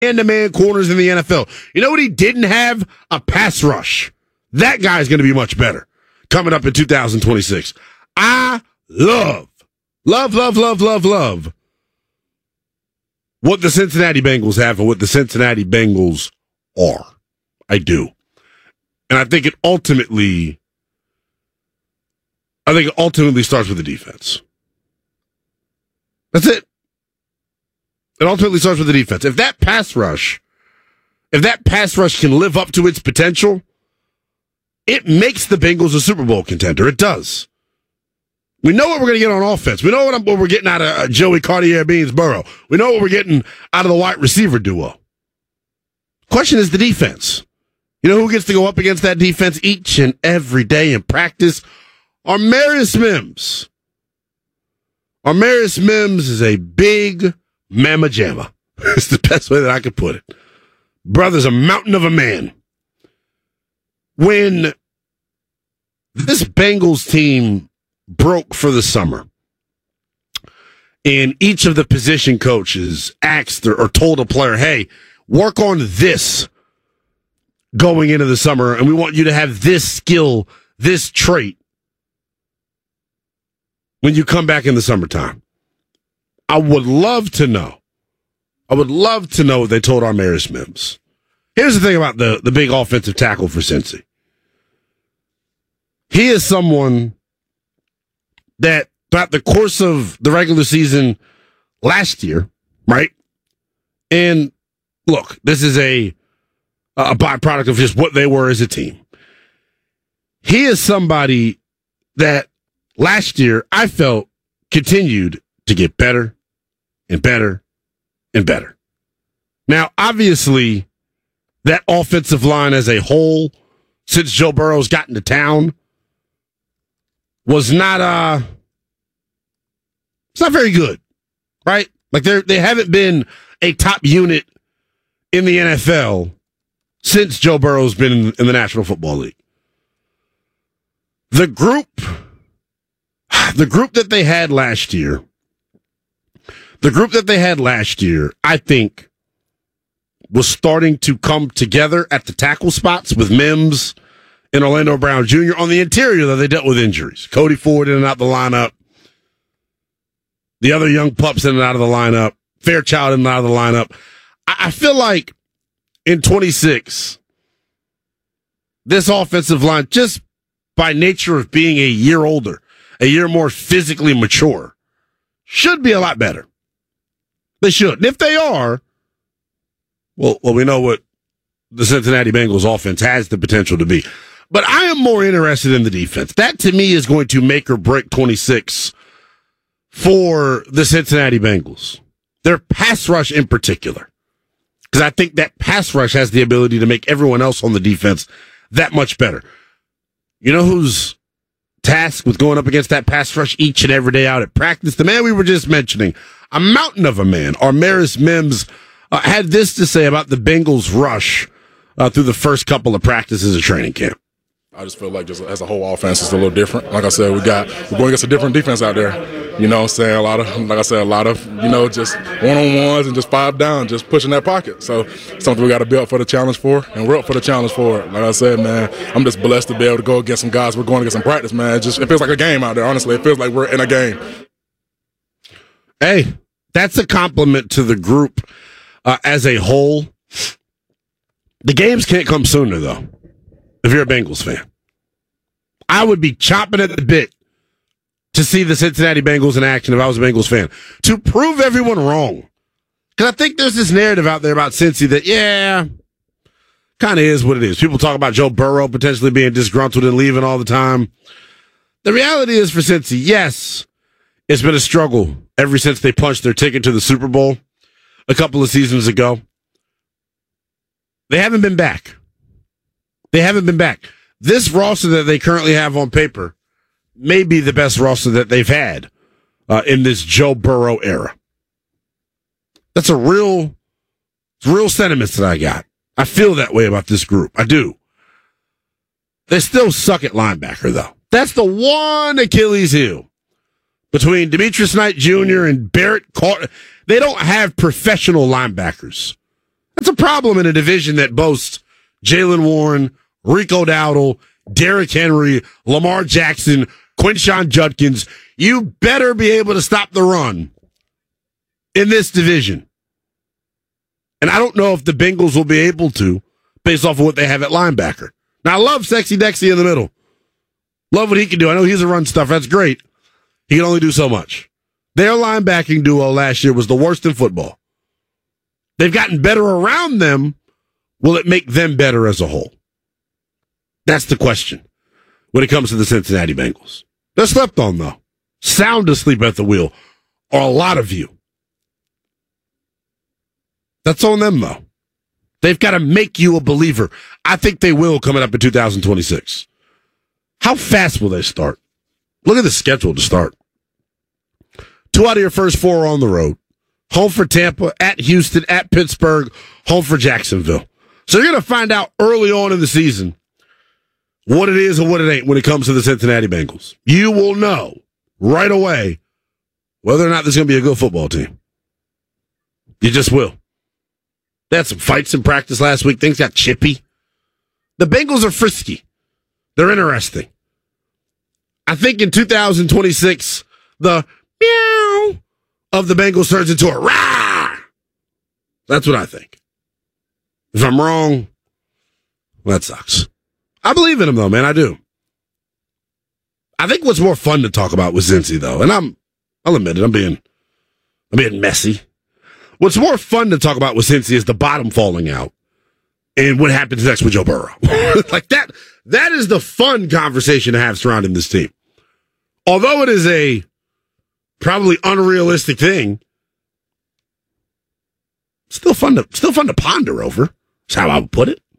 man-to-man corners in the NFL. You know what he didn't have? A pass rush. That guy's going to be much better coming up in 2026. I love what the Cincinnati Bengals have and what the Cincinnati Bengals are. I do. And I think it ultimately starts with the defense. That's it. It ultimately starts with the defense. If that pass rush can live up to its potential, it makes the Bengals a Super Bowl contender. It does. We know what we're going to get on offense. We know what we're getting out of Joey Cartier-Beansborough. We know what we're getting out of the wide receiver duo. Question is the defense. You know who gets to go up against that defense each and every day in practice? Armarius Mims. Armarius Mims is a big mamma jamma. It's the best way that I could put it. Brother's a mountain of a man. When this Bengals team broke for the summer, and each of the position coaches asked or told a player, hey, work on this going into the summer, and we want you to have this skill, this trait when you come back in the summertime. I would love to know what they told Armarius Mims. Here's the thing about the big offensive tackle for Cincy. He is someone that throughout the course of the regular season last year, right? And look, this is a byproduct of just what they were as a team. He is somebody that last year I felt continued to get better and better and better. Now, obviously, that offensive line as a whole, since Joe Burrow's gotten to town, was not it's not very good, right? Like they haven't been a top unit in the NFL since Joe Burrow's been in the National Football League. The group that they had last year, I think, was starting to come together at the tackle spots with Mims and Orlando Brown Jr. On the interior, though, they dealt with injuries. Cody Ford in and out the lineup. The other young pups in and out of the lineup. Fairchild in and out of the lineup. I feel like in 26, this offensive line, just by nature of being a year older, a year more physically mature, should be a lot better. They should. And if they are, well, we know what the Cincinnati Bengals offense has the potential to be. But I am more interested in the defense. That, to me, is going to make or break 26 for the Cincinnati Bengals. Their pass rush in particular. Because I think that pass rush has the ability to make everyone else on the defense that much better. You know who's tasked with going up against that pass rush each and every day out at practice? The man we were just mentioning. A mountain of a man. Armarius Mims had this to say about the Bengals rush through the first couple of practices of training camp. I just feel like just as a whole offense is a little different. Like I said, we're going against a different defense out there. You know what I'm saying? A lot of, you know, just one-on-ones and just 5 down, just pushing that pocket. So something we got to be up for the challenge for, and we're up for the challenge for it. Like I said, man, I'm just blessed to be able to go against some guys we're going against in practice, man. It feels like a game out there, honestly. It feels like we're in a game. Hey, that's a compliment to the group as a whole. The games can't come sooner, though, if you're a Bengals fan. I would be chomping at the bit to see the Cincinnati Bengals in action if I was a Bengals fan, to prove everyone wrong. Because I think there's this narrative out there about Cincy that, yeah, kind of is what it is. People talk about Joe Burrow potentially being disgruntled and leaving all the time. The reality is for Cincy, yes, it's been a struggle ever since they punched their ticket to the Super Bowl a couple of seasons ago. They haven't been back. This roster that they currently have on paper may be the best roster that they've had in this Joe Burrow era. That's a real sentiments that I got. I feel that way about this group. I do. They still suck at linebacker, though. That's the one Achilles heel between Demetrius Knight Jr. and Barrett Carter. They don't have professional linebackers. That's a problem in a division that boasts Jaylen Warren, Rico Dowdle, Derrick Henry, Lamar Jackson, Quinshon Judkins. You better be able to stop the run in this division. And I don't know if the Bengals will be able to, based off of what they have at linebacker. Now, I love Sexy Dexy in the middle. Love what he can do. I know he's a run stuffer. That's great. He can only do so much. Their linebacking duo last year was the worst in football. They've gotten better around them. Will it make them better as a whole? That's the question when it comes to the Cincinnati Bengals. They're slept on, though. Sound asleep at the wheel are a lot of you. That's on them, though. They've got to make you a believer. I think they will coming up in 2026. How fast will they start? Look at the schedule to start. 2 out of your first 4 are on the road. Home for Tampa, at Houston, at Pittsburgh, home for Jacksonville. So you're going to find out early on in the season what it is and what it ain't when it comes to the Cincinnati Bengals. You will know right away whether or not there's going to be a good football team. You just will. They had some fights in practice last week. Things got chippy. The Bengals are frisky. They're interesting. I think in 2026, the meow of the Bengals turns into a rah. That's what I think. If I'm wrong, well, that sucks. I believe in them, though, man. I do. I think what's more fun to talk about with Cincy, though, and I'll admit it, I'm being messy. What's more fun to talk about with Cincy is the bottom falling out and what happens next with Joe Burrow. Like that is the fun conversation to have surrounding this team. Although it is a probably unrealistic thing, still fun to ponder over. That's how I would put it.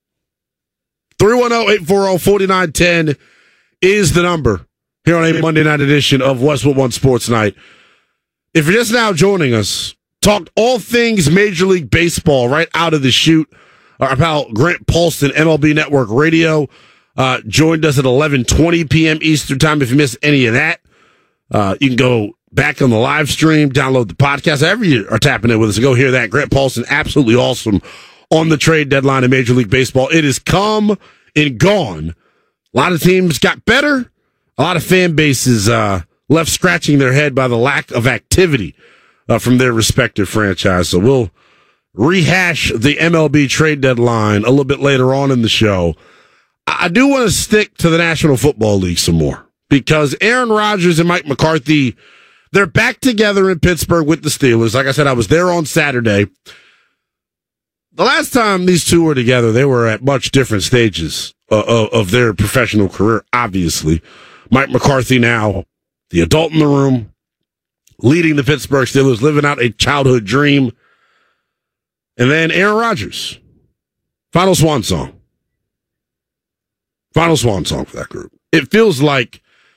310-840-4910 is the number here on a Monday night edition of Westwood One Sports Night. If you're just now joining us, talked all things Major League Baseball right out of the chute. Our pal Grant Paulson, MLB Network Radio, joined us at 11:20 p.m. Eastern Time. If you missed any of that, you can go back on the live stream, download the podcast. However you are tapping in with us, go hear that. Grant Paulson, absolutely awesome on the trade deadline in Major League Baseball. It has come and gone. A lot of teams got better. A lot of fan bases left scratching their head by the lack of activity from their respective franchise. So we'll rehash the MLB trade deadline a little bit later on in the show. I do want to stick to the National Football League some more because Aaron Rodgers and Mike McCarthy, they're back together in Pittsburgh with the Steelers. Like I said, I was there on Saturday. The last time these two were together, they were at much different stages of their professional career, obviously. Mike McCarthy now, the adult in the room, leading the Pittsburgh Steelers, living out a childhood dream. And then Aaron Rodgers, final swan song. Final swan song for that group. It feels like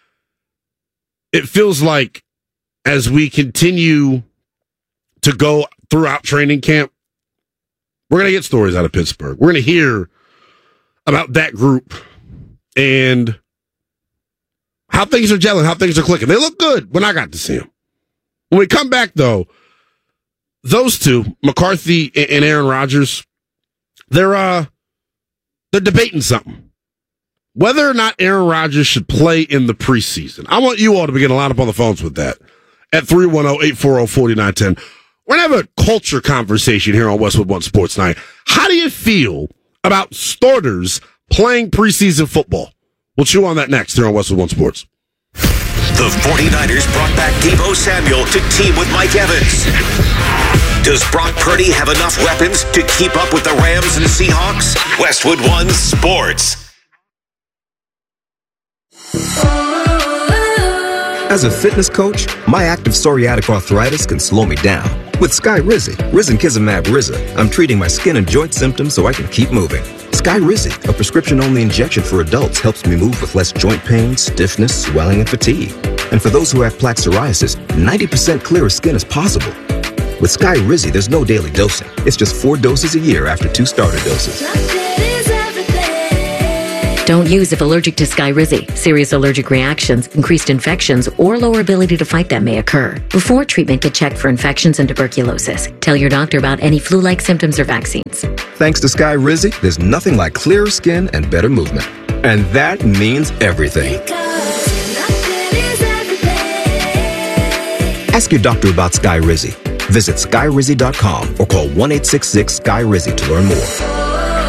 as we continue to go throughout training camp, we're going to get stories out of Pittsburgh. We're going to hear about that group and how things are gelling, how things are clicking. They look good when I got to see them. When we come back, though, those two, McCarthy and Aaron Rodgers, they're debating something. Whether or not Aaron Rodgers should play in the preseason. I want you all to begin to line up on the phones with that at 310-840-4910. We're going to have a culture conversation here on Westwood One Sports Night. How do you feel about starters playing preseason football? We'll chew on that next here on Westwood One Sports. The 49ers brought back Deebo Samuel to team with Mike Evans. Does Brock Purdy have enough weapons to keep up with the Rams and Seahawks? Westwood One Sports. As a fitness coach, my active psoriatic arthritis can slow me down. With Skyrizi, Risankizumab Riza, I'm treating my skin and joint symptoms so I can keep moving. Skyrizi, a prescription-only injection for adults, helps me move with less joint pain, stiffness, swelling, and fatigue. And for those who have plaque psoriasis, 90% clearer skin is possible. With Skyrizi, there's no daily dosing. It's just 4 doses a year after 2 starter doses. Don't use if allergic to Skyrizi. Serious allergic reactions, increased infections, or lower ability to fight them may occur. Before treatment, get checked for infections and tuberculosis. Tell your doctor about any flu-like symptoms or vaccines. Thanks to Skyrizi, there's nothing like clearer skin and better movement. And that means everything. Ask your doctor about Skyrizi. Visit Skyrizi.com or call 1-866-SKY-RIZZI to learn more.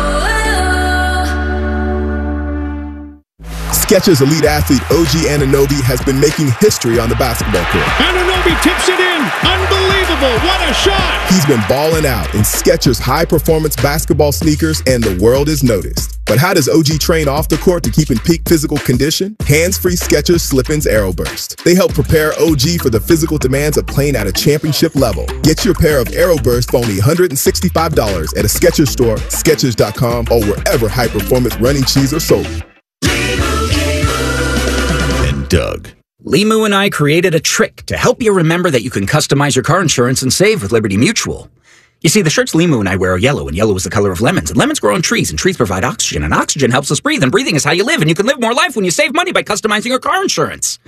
Skechers elite athlete OG Anunoby has been making history on the basketball court. Anunoby tips it in. Unbelievable. What a shot. He's been balling out in Skechers high-performance basketball sneakers, and the world is noticed. But how does OG train off the court to keep in peak physical condition? Hands-free Skechers Slip-ins Aeroburst. They help prepare OG for the physical demands of playing at a championship level. Get your pair of Aeroburst for only $165 at a Skechers store, Skechers.com, or wherever high-performance running shoes are sold. Doug. Limu and I created a trick to help you remember that you can customize your car insurance and save with Liberty Mutual. You see, the shirts Limu and I wear are yellow, and yellow is the color of lemons, and lemons grow on trees, and trees provide oxygen, and oxygen helps us breathe, and breathing is how you live, and you can live more life when you save money by customizing your car insurance.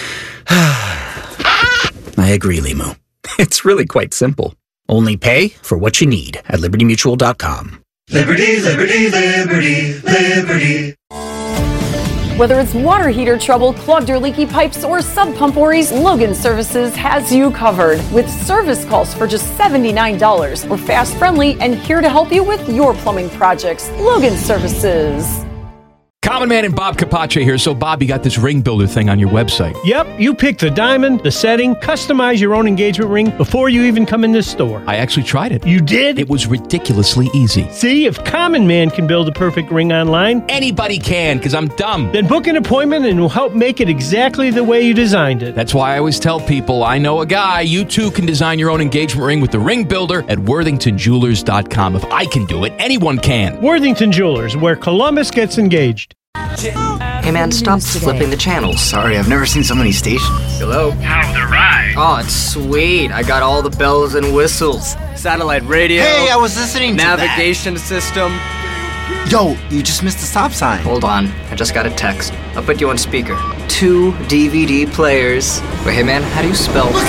I agree, Limu. It's really quite simple. Only pay for what you need at LibertyMutual.com. Liberty, liberty, liberty, liberty. Whether it's water heater trouble, clogged or leaky pipes, or sub pump worries, Logan Services has you covered with service calls for just $79. We're fast, friendly, and here to help you with your plumbing projects. Logan Services. Common Man and Bob Capace here. So, Bob, you got this ring builder thing on your website. Yep, you pick the diamond, the setting, customize your own engagement ring before you even come in this store. I actually tried it. You did? It was ridiculously easy. See, if Common Man can build a perfect ring online, anybody can, because I'm dumb. Then book an appointment and we'll help make it exactly the way you designed it. That's why I always tell people, I know a guy. You too can design your own engagement ring with the ring builder at WorthingtonJewelers.com. If I can do it, anyone can. Worthington Jewelers, where Columbus gets engaged. Hey man, stop flipping the channels. Sorry, I've never seen so many stations. Hello? How's the ride? Oh, it's sweet. I got all the bells and whistles. Satellite radio. Hey, I was listening to navigation system. Yo, you just missed the stop sign. Hold on, I just got a text. I'll put you on speaker. 2 DVD players. Wait, hey man, how do you spell? Look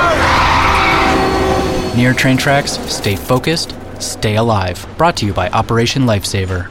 out! Near train tracks, stay focused, stay alive. Brought to you by Operation Lifesaver.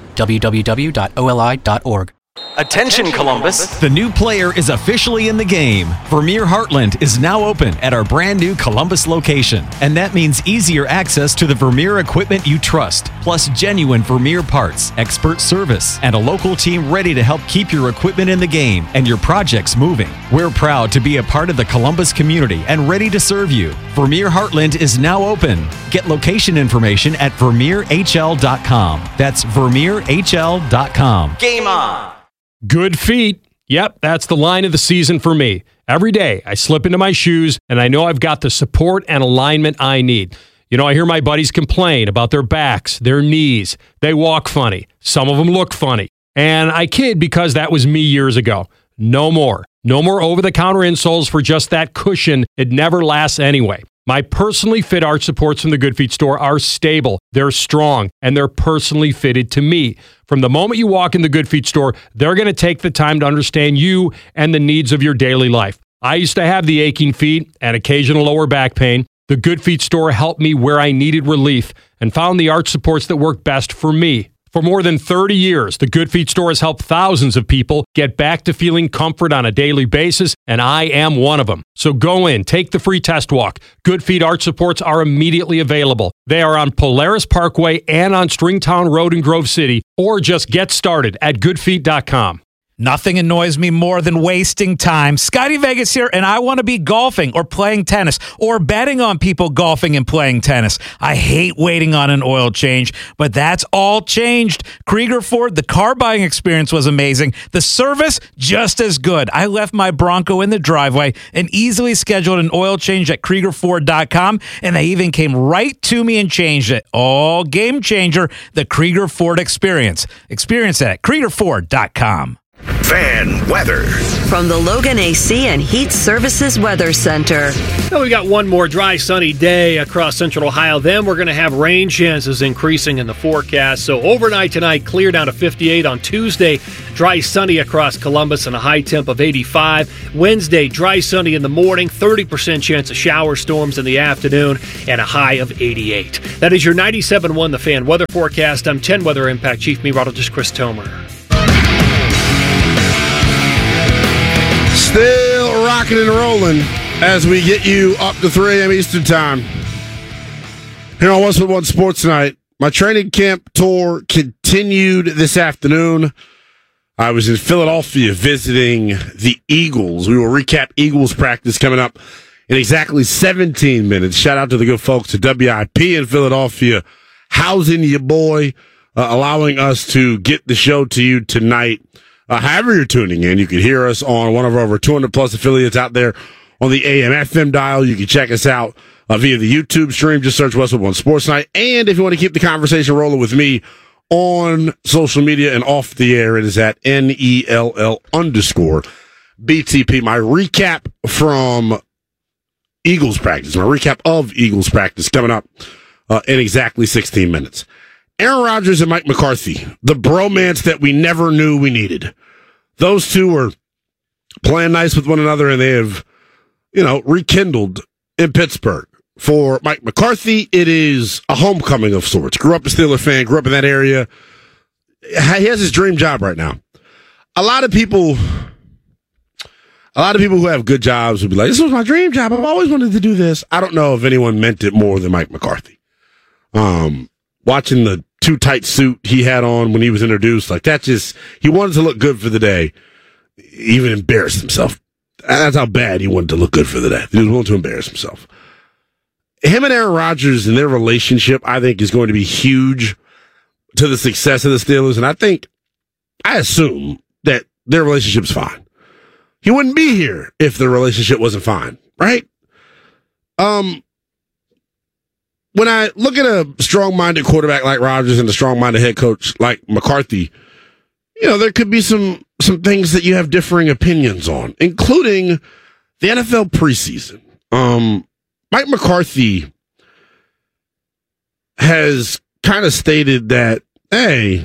www.oli.org. Attention, Columbus. The new player is officially in the game. Vermeer Heartland is now open at our brand new Columbus location. And that means easier access to the Vermeer equipment you trust, plus genuine Vermeer parts, expert service, and a local team ready to help keep your equipment in the game and your projects moving. We're proud to be a part of the Columbus community and ready to serve you. Vermeer Heartland is now open. Get location information at VermeerHL.com. That's VermeerHL.com. Game on. Good feet. Yep, that's the line of the season for me. Every day, I slip into my shoes, and I know I've got the support and alignment I need. You know, I hear my buddies complain about their backs, their knees. They walk funny. Some of them look funny. And I kid because that was me years ago. No more. No more over-the-counter insoles for just that cushion. It never lasts anyway. My personally fit arch supports from the Good Feet store are stable, they're strong, and they're personally fitted to me. From the moment you walk in the Good Feet store, they're going to take the time to understand you and the needs of your daily life. I used to have the aching feet and occasional lower back pain. The Good Feet store helped me where I needed relief and found the arch supports that work best for me. For more than 30 years, the Good Feet store has helped thousands of people get back to feeling comfort on a daily basis, and I am one of them. So go in, take the free test walk. Good Feet arch supports are immediately available. They are on Polaris Parkway and on Stringtown Road in Grove City, or just get started at goodfeet.com. Nothing annoys me more than wasting time. Scotty Vegas here, and I want to be golfing or playing tennis or betting on people golfing and playing tennis. I hate waiting on an oil change, but that's all changed. Krieger Ford, the car buying experience was amazing. The service, just as good. I left my Bronco in the driveway and easily scheduled an oil change at KriegerFord.com, and they even came right to me and changed it. All game changer, the Krieger Ford experience. Experience that at KriegerFord.com. Fan weather. From the Logan AC and Heat Services Weather Center. Well, we got one more dry, sunny day across central Ohio. Then we're going to have rain chances increasing in the forecast. So overnight tonight, clear down to 58. On Tuesday, dry, sunny across Columbus and a high temp of 85. Wednesday, dry, sunny in the morning, 30% chance of shower storms in the afternoon, and a high of 88. That is your 97.1 The Fan weather forecast. I'm 10 Weather Impact Chief Meteorologist Chris Tomer. Still rocking and rolling as we get you up to 3 a.m. Eastern Time. Here on Westwood One Sports Night, my training camp tour continued this afternoon. I was in Philadelphia visiting the Eagles. We will recap Eagles practice coming up in exactly 17 minutes. Shout out to the good folks at WIP in Philadelphia, housing your boy, allowing us to get the show to you tonight. However you're tuning in, you can hear us on one of our over 200-plus affiliates out there on the AM/FM dial. You can check us out via the YouTube stream. Just search Westwood One Sports Night. And if you want to keep the conversation rolling with me on social media and off the air, it is at NELL_BTP. My recap from Eagles practice, my recap of Eagles practice coming up in exactly 16 minutes. Aaron Rodgers and Mike McCarthy, the bromance that we never knew we needed. Those two were playing nice with one another, and they have, rekindled in Pittsburgh. For Mike McCarthy, it is a homecoming of sorts. Grew up a Steeler fan, grew up in that area. He has his dream job right now. A lot of people who have good jobs would be like, this was my dream job. I've always wanted to do this. I don't know if anyone meant it more than Mike McCarthy. Watching the too tight suit he had on when he was introduced, he wanted to look good for the day, even embarrassed himself. That's how bad he wanted to look good for the day. He was willing to embarrass himself. Him and Aaron Rodgers and their relationship, I think, is going to be huge to the success of the Steelers. And I assume that their relationship's fine. He wouldn't be here if the relationship wasn't fine, right? When I look at a strong-minded quarterback like Rodgers and a strong-minded head coach like McCarthy, there could be some things that you have differing opinions on, including the NFL preseason. Mike McCarthy has kind of stated that, hey,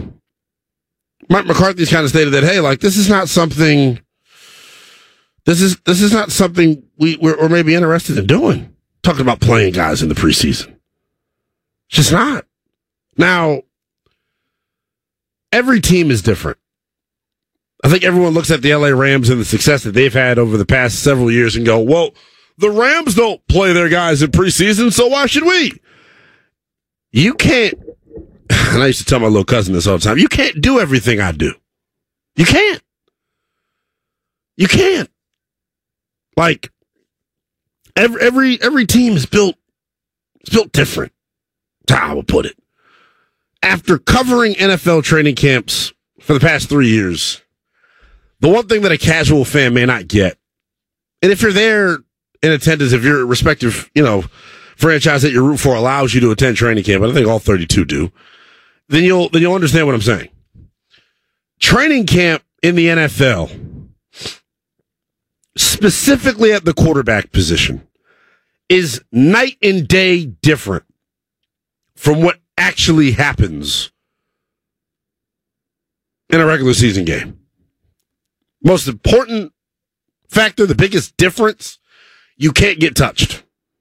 this is not something we're maybe interested in doing. Talking about playing guys in the preseason. It's just not. Now, every team is different. I think everyone looks at the LA Rams and the success that they've had over the past several years and go, well, the Rams don't play their guys in preseason, so why should we? You can't, and I used to tell my little cousin this all the time, you can't do everything I do. You can't. You can't. Like, every team is built different. That's how I would put it. After covering NFL training camps for the past 3 years, the one thing that a casual fan may not get, and if you're there in attendance, if your respective, franchise that you root for allows you to attend training camp, and I think all 32 do, then you'll understand what I'm saying. Training camp in the NFL, specifically at the quarterback position, is night and day different from what actually happens in a regular season game. Most important factor, the biggest difference, you can't get touched.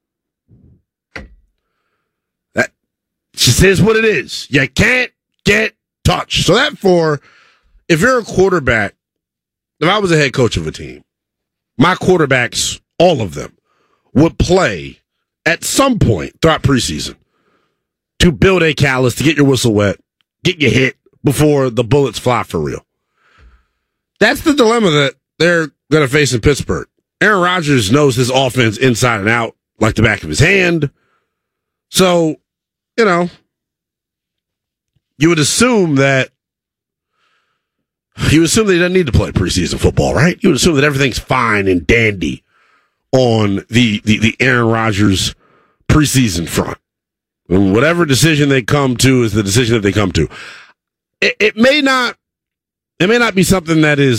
That just is what it is. You can't get touched. So therefore, if you're a quarterback, if I was a head coach of a team, my quarterbacks, all of them, would play at some point throughout preseason to build a callus, to get your whistle wet, get you hit before the bullets fly for real. That's the dilemma that they're going to face in Pittsburgh. Aaron Rodgers knows his offense inside and out like the back of his hand. So, you would assume that he doesn't need to play preseason football, right? You would assume that everything's fine and dandy on the Aaron Rodgers preseason front. And whatever decision they come to is the decision that they come to. It may not It may not be something that is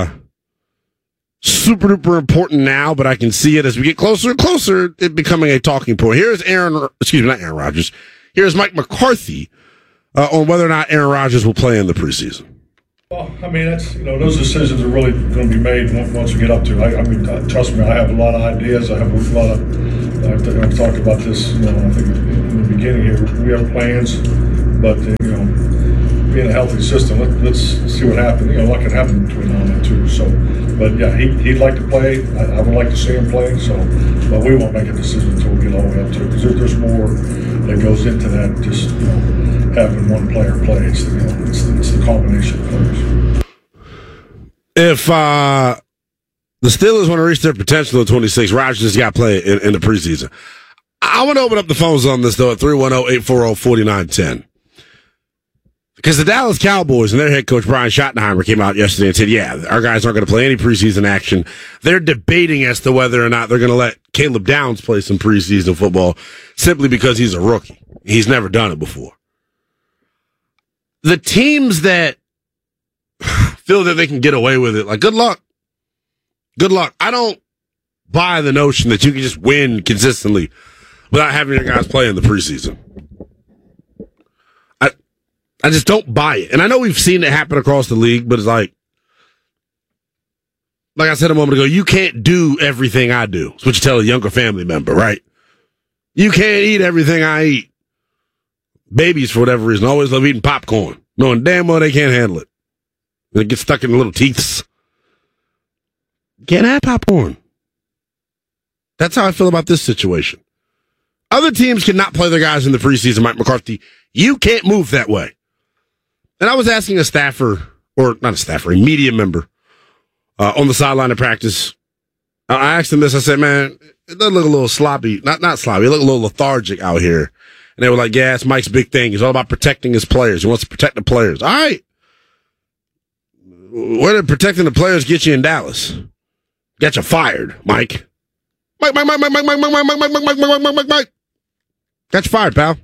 super duper important now, but I can see it as we get closer and closer, it becoming a talking point. Here's not Aaron Rodgers. Here's Mike McCarthy on whether or not Aaron Rodgers will play in the preseason. Well, I mean, that's those decisions are really going to be made once we get up to it. I mean, trust me, I have a lot of ideas. I have a lot of. I've talked about this. I think in the beginning here, we have plans, but being a healthy system, let's see what happens. What can happen between now and then too. So, but yeah, he'd like to play. I would like to see him play. So, but we won't make a decision until we get all the way up to it because there's more that goes into that. Just having one player play, it's the combination of players. If the Steelers want to reach their potential at 26, Rodgers has got to play in the preseason. I want to open up the phones on this, though, at 310-840-4910. Because the Dallas Cowboys and their head coach, Brian Schottenheimer, came out yesterday and said, yeah, our guys aren't going to play any preseason action. They're debating as to whether or not they're going to let Caleb Downs play some preseason football simply because he's a rookie. He's never done it before. The teams that feel that they can get away with it, like, good luck. Good luck. I don't buy the notion that you can just win consistently without having your guys play in the preseason. I just don't buy it. And I know we've seen it happen across the league, but it's like I said a moment ago, you can't do everything I do. That's what you tell a younger family member, right? You can't eat everything I eat. Babies, for whatever reason, always love eating popcorn, knowing damn well they can't handle it. And it gets stuck in their little teeth. Can't have popcorn. That's how I feel about this situation. Other teams cannot play their guys in the preseason, Mike McCarthy. You can't move that way. And I was asking a staffer, or not a staffer, a media member on the sideline of practice. I asked him this. I said, man, it does look a little sloppy. Not sloppy. It look a little lethargic out here. And they were like, yeah, it's Mike's big thing. He's all about protecting his players. He wants to protect the players. All right. Where did protecting the players get you in Dallas? Got you fired, Mike. Mike. Got you fired, pal.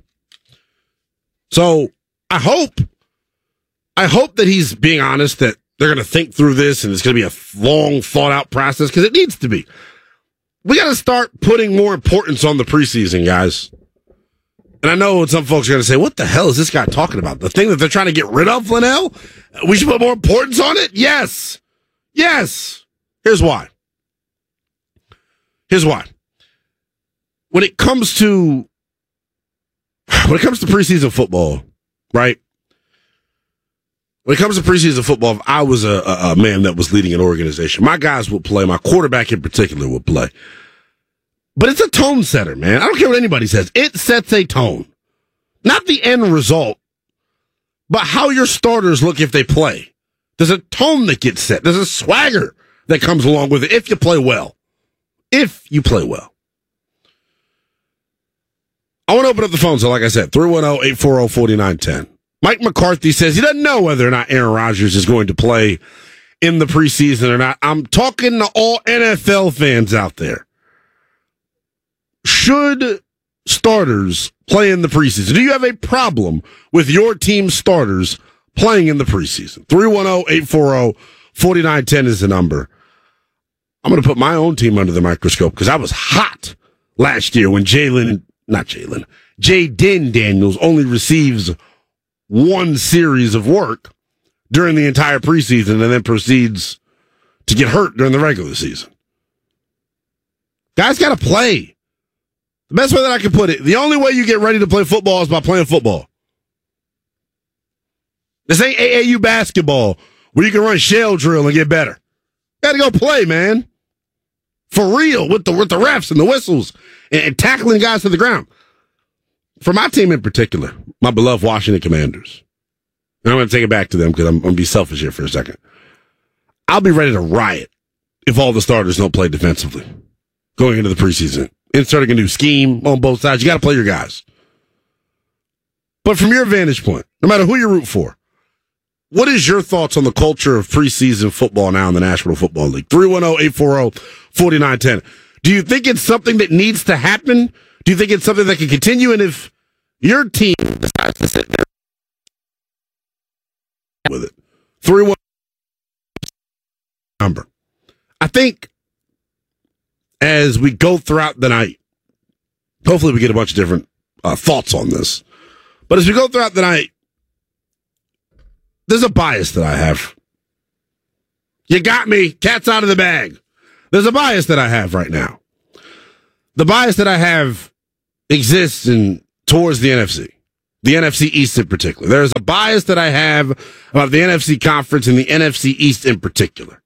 So I hope that he's being honest, that they're going to think through this and it's going to be a long, thought-out process, because it needs to be. We got to start putting more importance on the preseason, guys. And I know some folks are going to say, what the hell is this guy talking about? The thing that they're trying to get rid of, Linnell? We should put more importance on it? Yes. Yes. Here's why. When it comes to preseason football, right? When it comes to preseason football, if I was a man that was leading an organization, my guys would play. My quarterback in particular would play. But it's a tone setter, man. I don't care what anybody says. It sets a tone. Not the end result, but how your starters look if they play. There's a tone that gets set. There's a swagger that comes along with it if you play well. If you play well. I want to open up the phones, so like I said, 310-840-4910. Mike McCarthy says he doesn't know whether or not Aaron Rodgers is going to play in the preseason or not. I'm talking to all NFL fans out there. Should starters play in the preseason? Do you have a problem with your team's starters playing in the preseason? 310-840-4910 is the number. I'm going to put my own team under the microscope because I was hot last year when Jaden Daniels only receives one series of work during the entire preseason and then proceeds to get hurt during the regular season. Guys got to play. The best way that I can put it, the only way you get ready to play football is by playing football. This ain't AAU basketball where you can run shell drill and get better. Got to go play, man. For real, with the refs and the whistles and tackling guys to the ground. For my team in particular, my beloved Washington Commanders, and I'm going to take it back to them because I'm going to be selfish here for a second. I'll be ready to riot if all the starters don't play defensively going into the preseason. Inserting a new scheme on both sides. You got to play your guys. But from your vantage point, no matter who you root for, what is your thoughts on the culture of preseason football now in the National Football League? 310-840-4910. Do you think it's something that needs to happen? Do you think it's something that can continue? And if your team decides to sit there with it, number. I think as we go throughout the night, hopefully we get a bunch of different thoughts on this. But as we go throughout the night, there's a bias that I have. You got me. Cat's out of the bag. There's a bias that I have right now. The bias that I have exists towards the NFC East in particular. There's a bias that I have about the NFC conference and the NFC East in particular.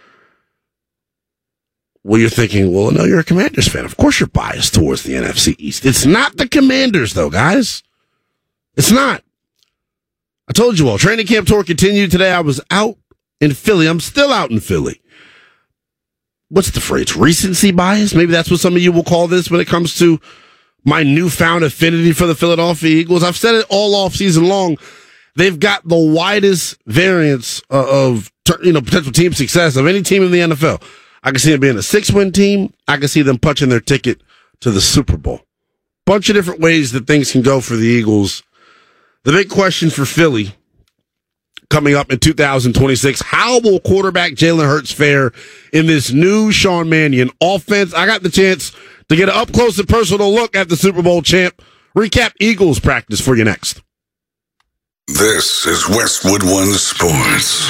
Well, you're thinking, well, no, you're a Commanders fan. Of course you're biased towards the NFC East. It's not the Commanders, though, guys. It's not. I told you all, training camp tour continued today. I was out in Philly. I'm still out in Philly. What's the phrase? Recency bias? Maybe that's what some of you will call this when it comes to my newfound affinity for the Philadelphia Eagles. I've said it all off season long. They've got the widest variance of potential team success of any team in the NFL. I can see them being a 6-win team. I can see them punching their ticket to the Super Bowl. Bunch of different ways that things can go for the Eagles. The big question for Philly coming up in 2026, how will quarterback Jalen Hurts fare in this new Sean Mannion offense? I got the chance to get an up-close and personal look at the Super Bowl champ. Recap Eagles practice for you next. This is Westwood One Sports.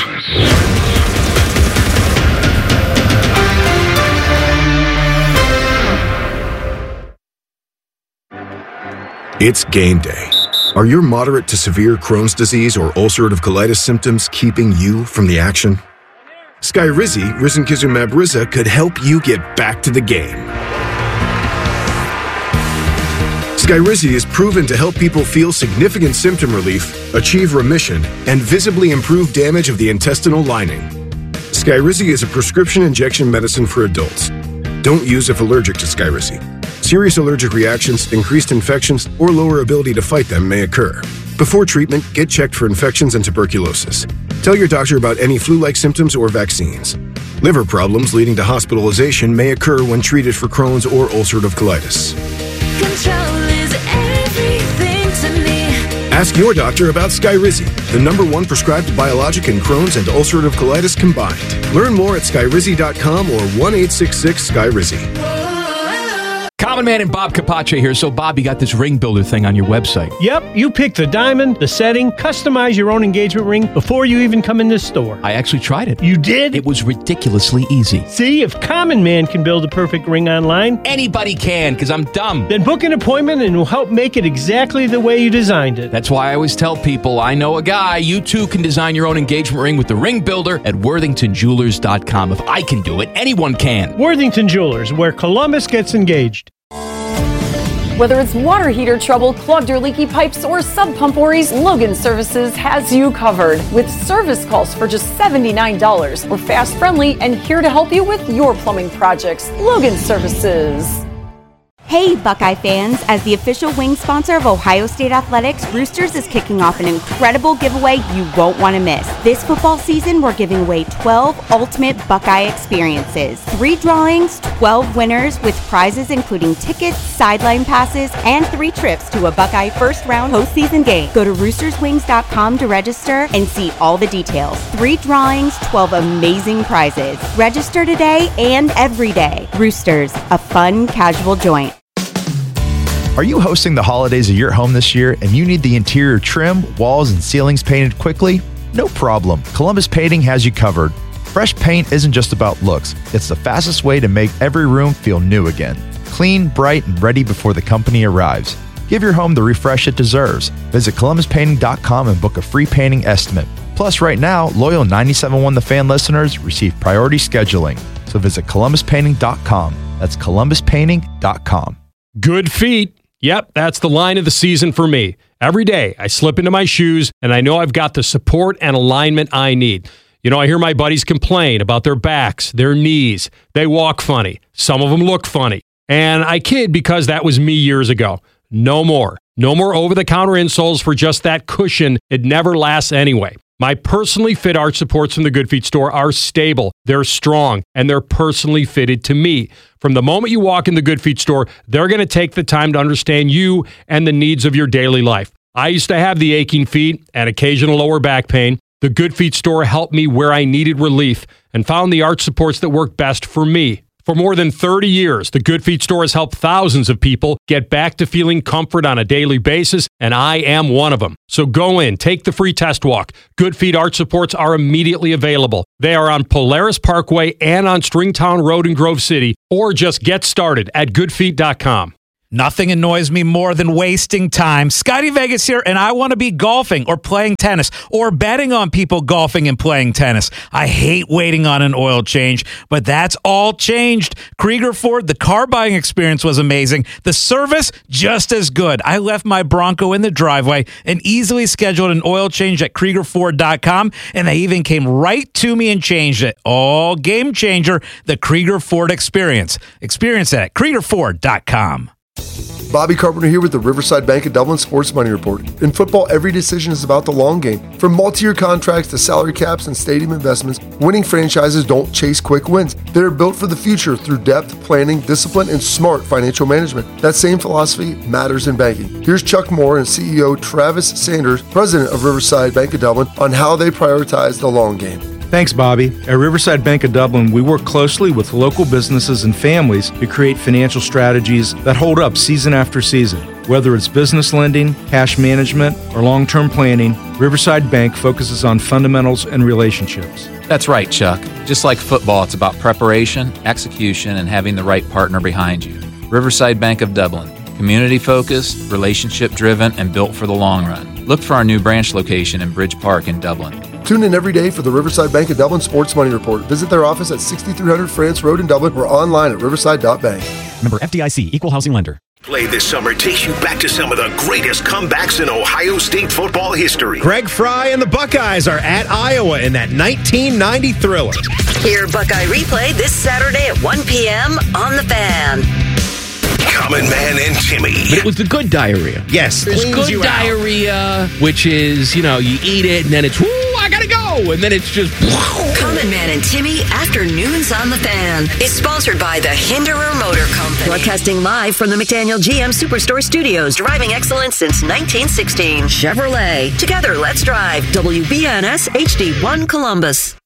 It's game day. Are your moderate to severe Crohn's disease or ulcerative colitis symptoms keeping you from the action? Skyrizi, risankizumab Riza, could help you get back to the game. Skyrizi is proven to help people feel significant symptom relief, achieve remission, and visibly improve damage of the intestinal lining. Skyrizi is a prescription injection medicine for adults. Don't use if allergic to Skyrizi. Serious allergic reactions, increased infections, or lower ability to fight them may occur. Before treatment, get checked for infections and tuberculosis. Tell your doctor about any flu-like symptoms or vaccines. Liver problems leading to hospitalization may occur when treated for Crohn's or ulcerative colitis. Control is everything to me. Ask your doctor about Skyrizi, the #1 prescribed biologic in Crohn's and ulcerative colitis combined. Learn more at skyrizi.com or 1-866-SKYRIZI. Common Man and Bob Capace here. So, Bob, you got this ring builder thing on your website. Yep, you pick the diamond, the setting, customize your own engagement ring before you even come in this store. I actually tried it. You did? It was ridiculously easy. See, if Common Man can build a perfect ring online, anybody can, because I'm dumb. Then book an appointment and we'll help make it exactly the way you designed it. That's why I always tell people, I know a guy. You too can design your own engagement ring with the ring builder at WorthingtonJewelers.com. If I can do it, anyone can. Worthington Jewelers, where Columbus gets engaged. Whether it's water heater trouble, clogged or leaky pipes, or sub pump worries, Logan Services has you covered. With service calls for just $79. We're fast, friendly, and here to help you with your plumbing projects. Logan Services. Hey, Buckeye fans. As the official wing sponsor of Ohio State Athletics, Roosters is kicking off an incredible giveaway you won't want to miss. This football season, we're giving away 12 ultimate Buckeye experiences. 3 drawings, 12 winners with prizes including tickets, sideline passes, and 3 trips to a Buckeye first-round postseason game. Go to roosterswings.com to register and see all the details. 3 drawings, 12 amazing prizes. Register today and every day. Roosters, a fun, casual joint. Are you hosting the holidays at your home this year and you need the interior trim, walls, and ceilings painted quickly? No problem. Columbus Painting has you covered. Fresh paint isn't just about looks. It's the fastest way to make every room feel new again. Clean, bright, and ready before the company arrives. Give your home the refresh it deserves. Visit ColumbusPainting.com and book a free painting estimate. Plus, right now, loyal 97.1 The Fan listeners receive priority scheduling. So visit ColumbusPainting.com. That's ColumbusPainting.com. Good feet. Yep, that's the line of the season for me. Every day, I slip into my shoes, and I know I've got the support and alignment I need. You know, I hear my buddies complain about their backs, their knees. They walk funny. Some of them look funny. And I kid because that was me years ago. No more. No more over-the-counter insoles for just that cushion. It never lasts anyway. My personally fit arch supports from the Good Feet store are stable, they're strong, and they're personally fitted to me. From the moment you walk in the Good Feet store, they're going to take the time to understand you and the needs of your daily life. I used to have the aching feet and occasional lower back pain. The Good Feet store helped me where I needed relief and found the arch supports that work best for me. For more than 30 years, the Good Feet store has helped thousands of people get back to feeling comfort on a daily basis, and I am one of them. So go in, take the free test walk. Good Feet arch supports are immediately available. They are on Polaris Parkway and on Stringtown Road in Grove City, or just get started at goodfeet.com. Nothing annoys me more than wasting time. Scotty Vegas here, and I want to be golfing or playing tennis or betting on people golfing and playing tennis. I hate waiting on an oil change, but that's all changed. Krieger Ford, the car buying experience was amazing. The service, just as good. I left my Bronco in the driveway and easily scheduled an oil change at KriegerFord.com, and they even came right to me and changed it. All game changer, the Krieger Ford experience. Experience it at KriegerFord.com. Bobby Carpenter here with the Riverside Bank of Dublin Sports Money Report. In football, every decision is about the long game. From multi-year contracts to salary caps and stadium investments, winning franchises don't chase quick wins. They're built for the future through depth, planning, discipline, and smart financial management. That same philosophy matters in banking. Here's Chuck Moore and CEO Travis Sanders, president of Riverside Bank of Dublin, on how they prioritize the long game. Thanks, Bobby. At Riverside Bank of Dublin, we work closely with local businesses and families to create financial strategies that hold up season after season. Whether it's business lending, cash management, or long-term planning, Riverside Bank focuses on fundamentals and relationships. That's right, Chuck. Just like football, it's about preparation, execution, and having the right partner behind you. Riverside Bank of Dublin. Community-focused, relationship-driven, and built for the long run. Look for our new branch location in Bridge Park in Dublin. Tune in every day for the Riverside Bank of Dublin Sports Money Report. Visit their office at 6300 France Road in Dublin or online at riverside.bank. Member FDIC, Equal Housing Lender. Play this summer takes you back to some of the greatest comebacks in Ohio State football history. Greg Fry and the Buckeyes are at Iowa in that 1990 thriller. Hear Buckeye Replay this Saturday at 1 p.m. on The Fan. Common Man and Timmy. But it was the good diarrhea. Yes, it's good diarrhea, which is, you eat it and then it's, I gotta go. And then it's just. Common Man and Timmy, afternoons on The Fan, is sponsored by the Hinderer Motor Company. Broadcasting live from the McDaniel GM Superstore Studios, driving excellence since 1916. Chevrolet. Together, let's drive. WBNS HD1 Columbus.